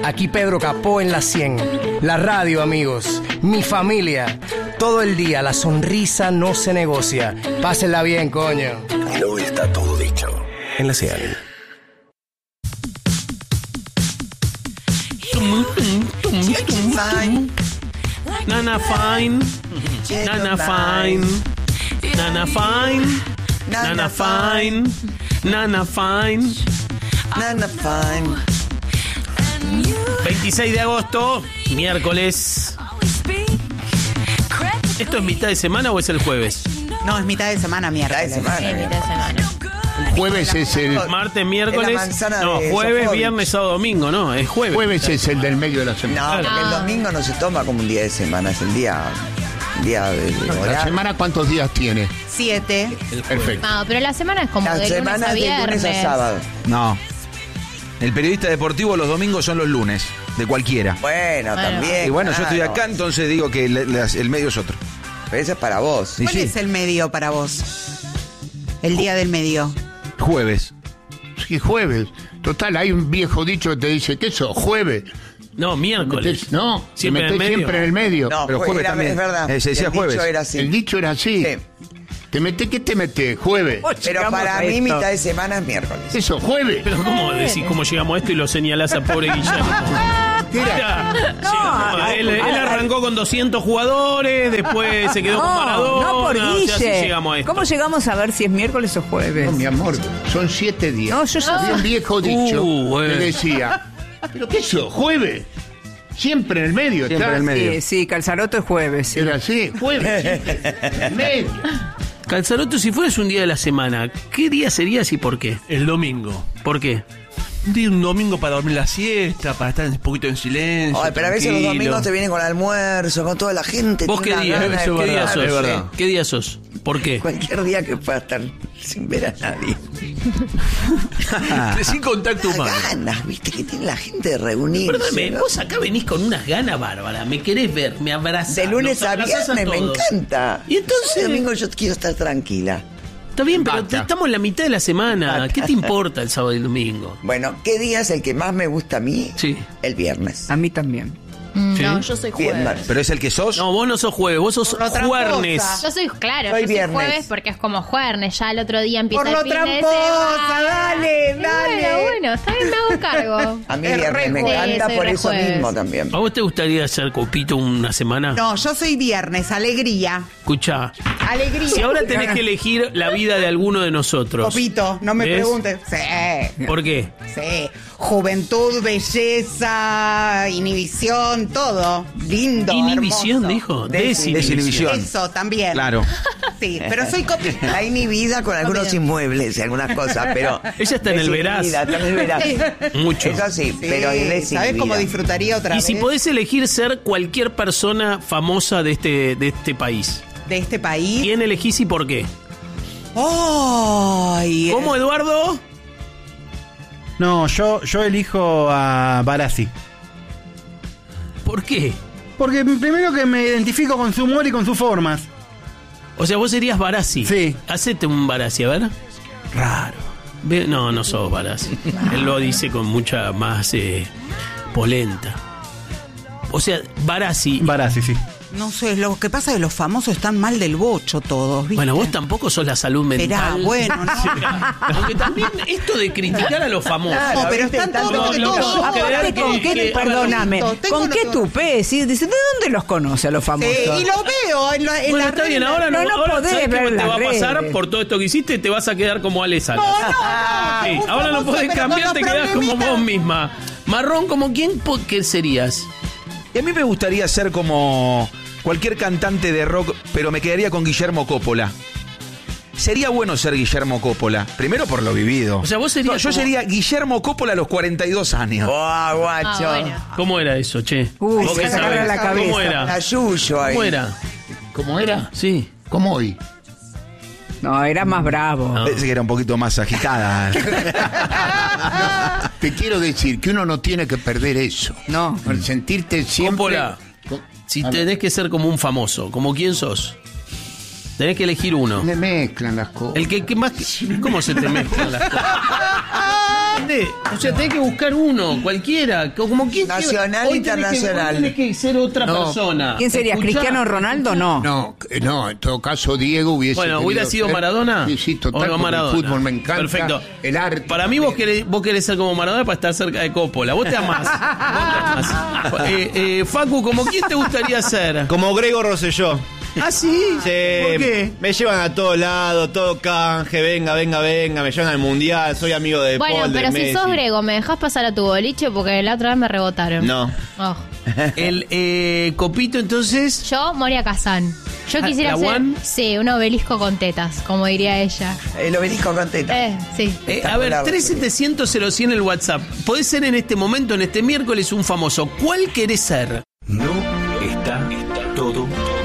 Aquí Pedro Capó en la 100. La radio, amigos. Mi familia. Todo el día la sonrisa no se negocia. Pásenla bien, coño. Y hoy está todo dicho en la 100. Nana fine. Nana fine. Nana fine. Nana fine. Nana fine. Nana fine. 26 de agosto, miércoles. ¿Esto es mitad de semana o es el jueves? No, es mitad de semana, miércoles. Mitad de semana. El jueves es el... Martes, miércoles. No, jueves, viernes, sábado, domingo, no, es jueves. Jueves es el del medio de la semana. No, porque el domingo no se toma como un día de semana, es el día de ¿La horario. semana cuántos días tiene? 7. Perfecto. No, pero la semana es como La de lunes semana a es de viernes. lunes a sábado. No. El periodista deportivo los domingos son los lunes, de cualquiera. Bueno, también. Y bueno, yo estoy claro. acá, entonces digo que el medio es otro. Pero eso es para vos. Sí, ¿Cuál sí. es el medio para vos? El día del medio. Jueves. Sí, jueves. Total, hay un viejo dicho que te dice, ¿qué eso? Jueves. No, miércoles. No, Siempre te en el metés medio. siempre en el medio. No, Pero jueves era- también. es verdad. Se decía El dicho jueves. era así. El dicho era así. Sí. ¿Qué te metés? Jueves. Pero para mí mitad de semana es miércoles. Eso, jueves. Pero ¿cómo decís cómo llegamos a esto y lo señalás a pobre Guillermo? Él arrancó con 200 jugadores, después se quedó con Maradona. No por o sea, así Guille. llegamos a esto. ¿Cómo llegamos a ver si es miércoles o jueves? No, mi amor, son 7 días. No, yo ya Había un viejo dicho bueno. que decía, ¿pero qué eso? Jueves. Siempre en el medio. Siempre en el medio. Sí, Calzaroto es jueves. Sí. Era así, jueves. Siempre en el medio. Calzaroto, si fueras un día de la semana, ¿qué día serías y por qué? El domingo. ¿Por qué? Un domingo para dormir la siesta, para estar un poquito en silencio. Ay, pero a veces los tranquilo. domingos te vienen con almuerzo, con toda la gente. ¿Vos qué tiene día? una gana de ¿Qué día quedarse. sos? ¿Qué día sos? ¿Por qué? Cualquier día que pueda estar sin ver a nadie. Sin contacto Las humano. ganas, viste, que tiene la gente de reunirse. Perdóname, ¿no? vos acá venís con unas ganas bárbaras, me querés ver, me abrazás. De lunes nos a abrazás viernes me todos. encanta. Y entonces, El domingo yo quiero estar tranquila. está bien, pero Basta. estamos en la mitad de la semana. Basta. ¿Qué te importa el sábado y el domingo? Bueno, ¿qué día es el que más me gusta a mí? Sí. El viernes. A mí también. No, yo soy jueves. Viernes. ¿Pero es el que sos? No, vos no sos jueves, vos sos Por otra juernes. cosa. Yo soy, claro, Soy yo soy viernes. jueves porque es como jueves, ya el otro día empieza Por el lo fin de tramposa, semana. dale, dale. Bueno, está bien, me hago cargo. A mí Es viernes re me jueves. encanta Sí, por soy eso re jueves. mismo también. ¿A vos te gustaría hacer copito una semana? No, yo soy viernes, alegría. Escuchá, Alegría. si ahora tenés que elegir la vida de alguno de nosotros. Copito, no me ¿ves? preguntes. Sí. ¿Por qué? Sí, juventud, belleza, inhibición, todo. Lindo, Inhibición, hermoso. dijo. Desinhibición. Eso también. Claro. Sí, pero soy copita. Está inhibida con algunos inmuebles y algunas cosas, pero... Ella está en el veraz. desinhibida, está en el veraz. Mucho. Eso sí, pero es desinhibida. ¿Sabes cómo disfrutaría otra Y vez si podés elegir ser cualquier persona famosa de este país, de este país? ¿quién elegís y por qué? ¡Ay! ¿Cómo, Eduardo? No, yo elijo a Barassi. ¿Por qué? Porque primero que me identifico con su humor y con sus formas. O sea, vos serías Barassi. Sí. Hacete un Barassi, a ver. Raro. No, no sos Barassi. Él lo dice con mucha más polenta. O sea, Barassi. Barassi, sí. No sé, lo que pasa es que los famosos están mal del bocho todos, ¿viste? Bueno, vos tampoco sos la salud mental. Esperá, bueno, no. Porque también esto de criticar a los famosos. No, pero están todos No, de lo que todo. yo creo Aparte, que- ¿con qué? que- Perdóname. Tengo ¿Con una qué pregunta. tupé? ¿Sí? Dice, ¿de dónde los conoce a los famosos? Sí, y lo veo en la Bueno, está bien, ahora no, No, no ahora podés ¿sabés qué ver te las va a pasar redes. por todo esto que hiciste? Te vas a quedar como Ale Salas. No, Sí, un ahora no famoso, podés pero cambiar, con te los quedás como problemitas. vos misma. Marrón, ¿como quién? ¿Qué serías? Y a mí me gustaría ser como cualquier cantante de rock, pero me quedaría con Guillermo Coppola. Sería bueno ser Guillermo Coppola. Primero por lo vivido. O sea, vos serías No, yo como- sería Guillermo Coppola a los 42 años. ¡Oh, guacho! Ah, bueno. ¿Cómo era eso, che? Uy, ¿Vos se qué sacaron sabés? la cabeza. ¿Cómo era? La yuyo ahí. ¿Cómo era? ¿Cómo era? Sí. ¿Cómo hoy? No, era más bravo. No. Pensé que era un poquito más agitada. Te quiero decir que uno no tiene que perder eso. No. Por sentirte siempre... Coppola, si tenés que ser como un famoso, ¿como quién sos? Tenés que elegir uno. Me mezclan las cosas. El que más... ¿Cómo se te mezclan las cosas? ¿Entendés? O sea, tenés que buscar uno, cualquiera. Como quien Nacional, hoy internacional. Tenés que ser otra persona. ¿Quién sería? ¿Escuchá? ¿Cristiano Ronaldo? No. No, en todo caso Diego hubiese Bueno, ¿hubiera querido sido ser. Maradona? Sí, total, ¿O no porque Maradona? el fútbol me encanta. Perfecto. El arte. Para mí vos querés ser como Maradona para estar cerca de Coppola. Vos te amás. Facu, ¿como quién te gustaría ser? Como Grego Rosselló. ¿Ah, sí? Sí, ¿Por qué? me llevan a todos lados, todo canje, venga, me llevan al mundial, soy amigo de Bueno, Paul, pero de si Messi. sos Grego, ¿me dejás pasar a tu boliche? Porque la otra vez me rebotaron. No. Oh. El Copito, entonces. Yo, Moria Kazán. Yo quisiera ¿la hacer, One? sí, un obelisco con tetas, como diría ella. El obelisco con teta. Sí. A ver, 3700-0100 el WhatsApp. Podés ser en este momento, en este miércoles, un famoso. ¿Cuál querés ser? No está todo